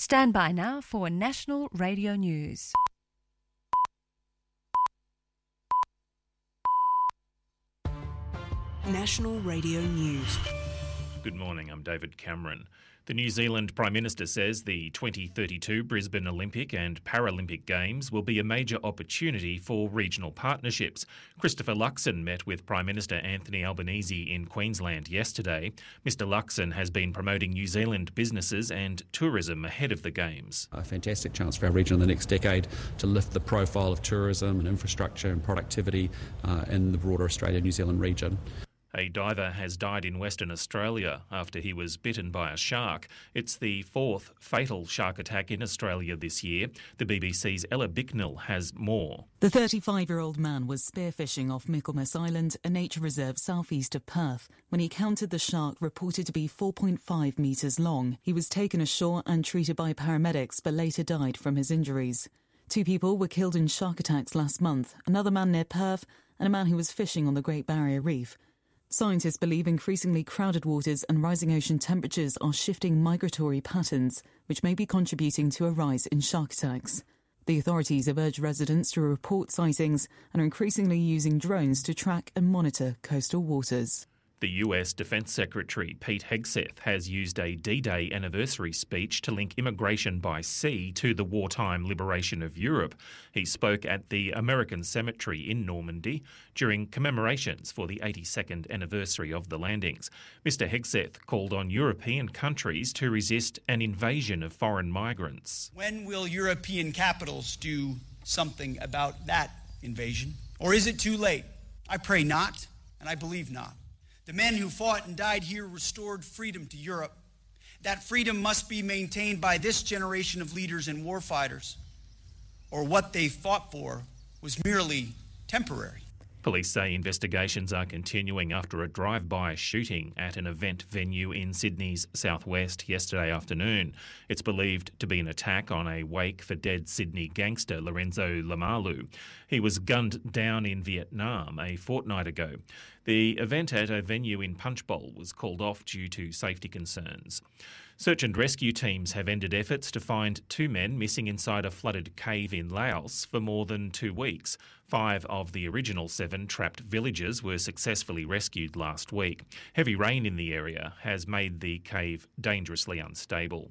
Stand by now for National Radio News. National Radio News. Good morning, I'm David Cameron. The New Zealand Prime Minister says the 2032 Brisbane Olympic and Paralympic Games will be a major opportunity for regional partnerships. Christopher Luxon met with Prime Minister Anthony Albanese in Queensland yesterday. Mr Luxon has been promoting New Zealand businesses and tourism ahead of the Games. A fantastic chance for our region in the next decade to lift the profile of tourism and infrastructure and productivity in the broader Australia-New Zealand region. A diver has died in Western Australia after he was bitten by a shark. It's the fourth fatal shark attack in Australia this year. The BBC's Ella Bicknell has more. The 35-year-old man was spearfishing off Michaelmas Island, a nature reserve southeast of Perth, when he encountered the shark reported to be 4.5 metres long. He was taken ashore and treated by paramedics but later died from his injuries. 2 people were killed in shark attacks last month, another man near Perth and a man who was fishing on the Great Barrier Reef. Scientists believe increasingly crowded waters and rising ocean temperatures are shifting migratory patterns, which may be contributing to a rise in shark attacks. The authorities have urged residents to report sightings and are increasingly using drones to track and monitor coastal waters. The US Defence Secretary Pete Hegseth has used a D-Day anniversary speech to link immigration by sea to the wartime liberation of Europe. He spoke at the American Cemetery in Normandy during commemorations for the 82nd anniversary of the landings. Mr Hegseth called on European countries to resist an invasion of foreign migrants. When will European capitals do something about that invasion? Or is it too late? I pray not, and I believe not. The men who fought and died here restored freedom to Europe. That freedom must be maintained by this generation of leaders and warfighters, or what they fought for was merely temporary. Police say investigations are continuing after a drive-by shooting at an event venue in Sydney's southwest yesterday afternoon. It's believed to be an attack on a wake for dead Sydney gangster Lorenzo Lamalu. He was gunned down in Vietnam a fortnight ago. The event at a venue in Punchbowl was called off due to safety concerns. Search and rescue teams have ended efforts to find 2 men missing inside a flooded cave in Laos for more than 2 weeks. 5 of the original 7 trapped villagers were successfully rescued last week. Heavy rain in the area has made the cave dangerously unstable.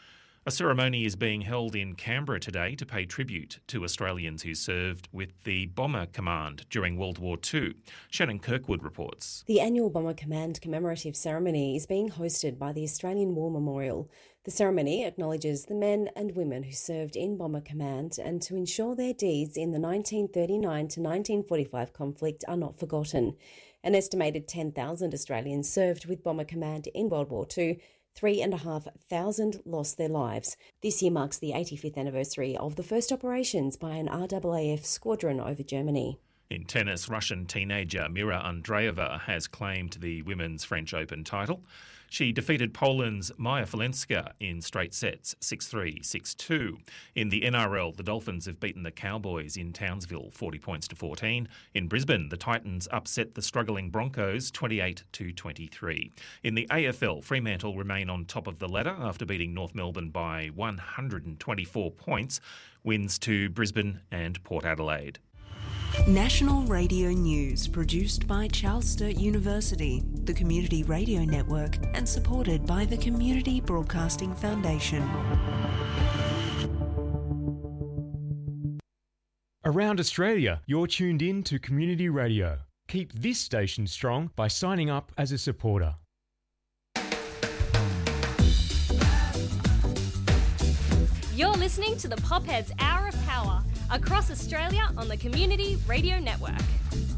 A ceremony is being held in Canberra today to pay tribute to Australians who served with the Bomber Command during World War II. Shannon Kirkwood reports. The annual Bomber Command commemorative ceremony is being hosted by the Australian War Memorial. The ceremony acknowledges the men and women who served in Bomber Command and to ensure their deeds in the 1939 to 1945 conflict are not forgotten. An estimated 10,000 Australians served with Bomber Command in World War II. 3,500 lost their lives. This year marks the 85th anniversary of the first operations by an RAAF squadron over Germany. In tennis, Russian teenager Mira Andreeva has claimed the Women's French Open title. She defeated Poland's Maja Falenska in straight sets, 6-3, 6-2. In the NRL, the Dolphins have beaten the Cowboys in Townsville, 40 points to 14. In Brisbane, the Titans upset the struggling Broncos, 28-23. In the AFL, Fremantle remain on top of the ladder after beating North Melbourne by 124 points. Wins to Brisbane and Port Adelaide. National Radio News, produced by Charles Sturt University, the Community Radio Network, and supported by the Community Broadcasting Foundation. Around Australia, you're tuned in to Community Radio. Keep this station strong by signing up as a supporter. You're listening to the Popheads Hour of Power across Australia on the Community Radio Network.